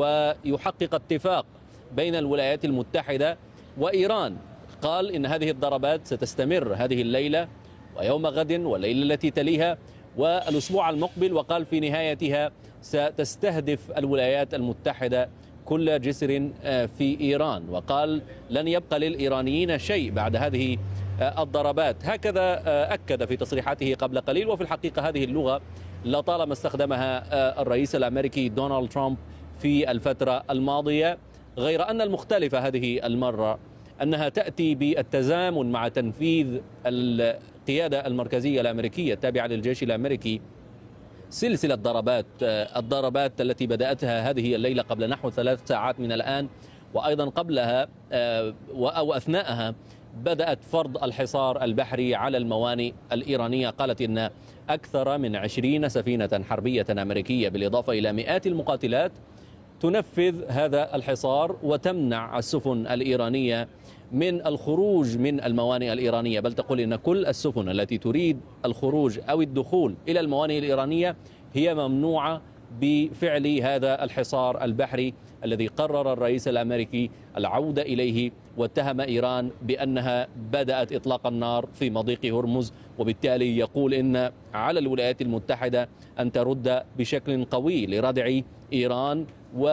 ويحقق اتفاق بين الولايات المتحدة وإيران. قال إن هذه الضربات ستستمر هذه الليلة ويوم غد والليلة التي تليها والأسبوع المقبل، وقال في نهايتها ستستهدف الولايات المتحدة كل جسر في إيران، وقال لن يبقى للإيرانيين شيء بعد هذه الضربات. هكذا أكد في تصريحاته قبل قليل، وفي الحقيقة هذه اللغة لطالما استخدمها الرئيس الأمريكي دونالد ترامب في الفترة الماضية، غير أن المختلف هذه المرة أنها تأتي بالتزامن مع تنفيذ القيادة المركزية الأمريكية التابعة للجيش الأمريكي سلسلة الضربات التي بدأتها هذه الليلة قبل نحو 3 ساعات من الآن، وأيضا قبلها أو أثناءها بدأت فرض الحصار البحري على الموانئ الإيرانية. قالت إن أكثر من 20 سفينة حربية أمريكية بالإضافة إلى مئات المقاتلات تنفذ هذا الحصار وتمنع السفن الإيرانية من الخروج من الموانئ الإيرانية، بل تقول إن كل السفن التي تريد الخروج أو الدخول إلى الموانئ الإيرانية هي ممنوعة بفعل هذا الحصار البحري الذي قرر الرئيس الأمريكي العودة إليه، واتهم إيران بأنها بدأت إطلاق النار في مضيق هرمز، وبالتالي يقول إن على الولايات المتحدة أن ترد بشكل قوي لردع إيران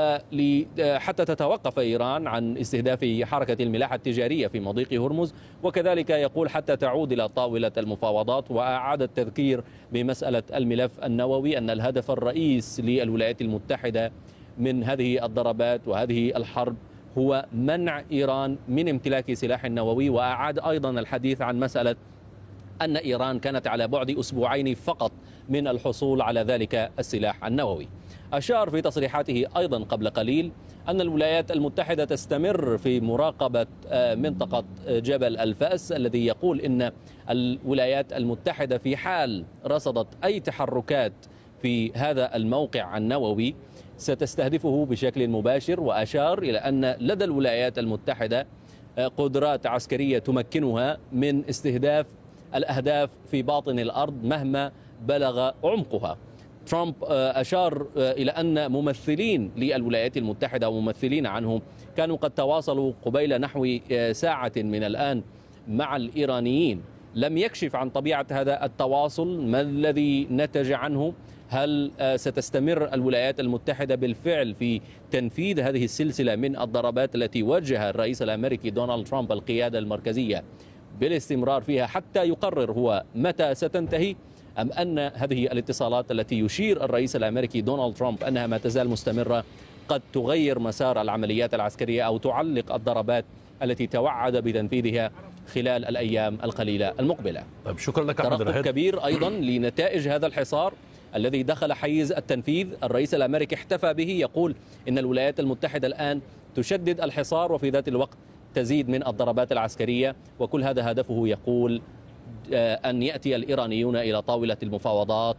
وحتى تتوقف إيران عن استهداف حركة الملاحة التجارية في مضيق هرمز، وكذلك يقول حتى تعود إلى طاولة المفاوضات. وأعاد التذكير بمسألة الملف النووي أن الهدف الرئيس للولايات المتحدة من هذه الضربات وهذه الحرب هو منع إيران من امتلاك سلاح نووي. وأعاد أيضا الحديث عن مسألة أن إيران كانت على بعد أسبوعين فقط من الحصول على ذلك السلاح النووي. أشار في تصريحاته أيضا قبل قليل أن الولايات المتحدة تستمر في مراقبة منطقة جبل الفأس، الذي يقول إن الولايات المتحدة في حال رصدت أي تحركات في هذا الموقع النووي ستستهدفه بشكل مباشر. وأشار إلى أن لدى الولايات المتحدة قدرات عسكرية تمكنها من استهداف الأهداف في باطن الأرض مهما بلغ عمقها. ترامب أشار إلى أن ممثلين للولايات المتحدة وممثلين عنه كانوا قد تواصلوا قبيل نحو ساعة من الآن مع الإيرانيين. لم يكشف عن طبيعة هذا التواصل، ما الذي نتج عنه، هل ستستمر الولايات المتحدة بالفعل في تنفيذ هذه السلسلة من الضربات التي وجه الرئيس الأمريكي دونالد ترامب القيادة المركزية بالاستمرار فيها حتى يقرر هو متى ستنتهي، أم أن هذه الاتصالات التي يشير الرئيس الأمريكي دونالد ترامب أنها ما تزال مستمرة قد تغير مسار العمليات العسكرية أو تعلق الضربات التي توعد بتنفيذها خلال الأيام القليلة المقبلة. طيب شكرا لك أحمد. ترقب كبير أيضا لنتائج هذا الحصار الذي دخل حيز التنفيذ. الرئيس الأمريكي احتفى به، يقول إن الولايات المتحدة الآن تشدد الحصار وفي ذات الوقت تزيد من الضربات العسكرية، وكل هذا هدفه يقول أن يأتي الإيرانيون إلى طاولة المفاوضات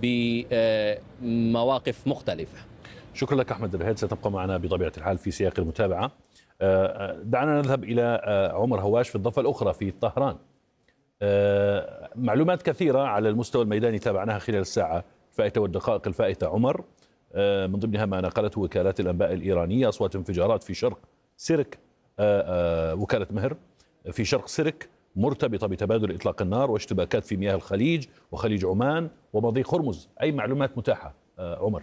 بمواقف مختلفة. شكرا لك أحمد الرهيد، ستبقى معنا بطبيعة الحال في سياق المتابعة. دعنا نذهب إلى عمر هواش في الضفة الأخرى في طهران. معلومات كثيرة على المستوى الميداني تابعناها خلال الساعة الفائتة والدقائق الفائتة عمر، من ضمنها ما نقلته وكالات الأنباء الإيرانية: أصوات انفجارات في شرق سرك، وكالة مهر في شرق سرك مرتبطة بتبادل إطلاق النار واشتباكات في مياه الخليج وخليج عمان ومضيق هرمز. أي معلومات متاحة عمر؟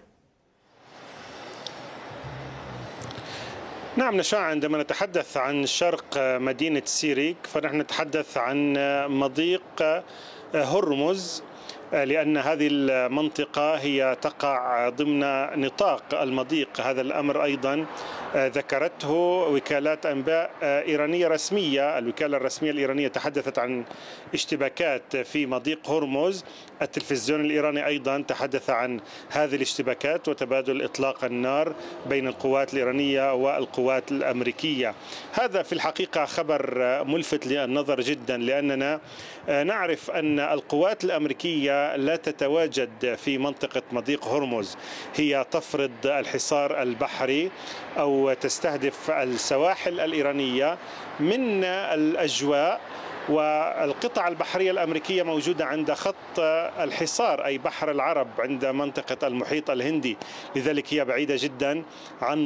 نعم نشاع، عندما نتحدث عن شرق مدينة سيريك فنحن نتحدث عن مضيق هرمز، لأن هذه المنطقة هي تقع ضمن نطاق المضيق. هذا الأمر أيضا ذكرته وكالات أنباء إيرانية رسمية. الوكالة الرسمية الإيرانية تحدثت عن اشتباكات في مضيق هرمز. التلفزيون الإيراني أيضا تحدث عن هذه الاشتباكات وتبادل إطلاق النار بين القوات الإيرانية والقوات الأمريكية. هذا في الحقيقة خبر ملفت للنظر جدا، لأننا نعرف أن القوات الأمريكية لا تتواجد في منطقة مضيق هرمز، هي تفرض الحصار البحري أو تستهدف السواحل الإيرانية من الأجواء، والقطع البحرية الأمريكية موجودة عند خط الحصار أي بحر العرب عند منطقة المحيط الهندي، لذلك هي بعيدة جدا عن